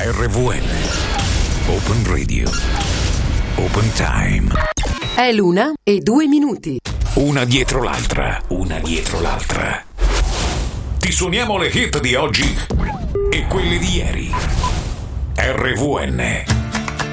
RVN Open Radio Open Time. È l'1:02. Una dietro l'altra, una dietro l'altra. Ti suoniamo le hit di oggi e quelle di ieri. RVN